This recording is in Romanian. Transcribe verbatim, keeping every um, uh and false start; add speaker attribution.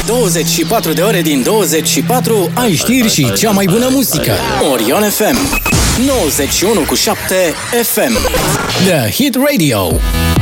Speaker 1: douăzeci și patru de ore din douăzeci și patru ai știri și cea mai bună muzică. Orion F M nouăzeci și unu virgulă șapte F M The Hit Radio.